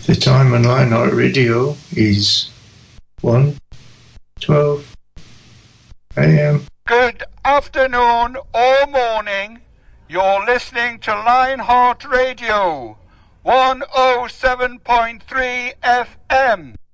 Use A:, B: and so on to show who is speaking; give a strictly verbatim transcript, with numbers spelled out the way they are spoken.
A: The time on Lionheart Radio is one twelve a m.
B: Good afternoon or morning. You're listening to Lionheart Radio, one oh seven point three F M.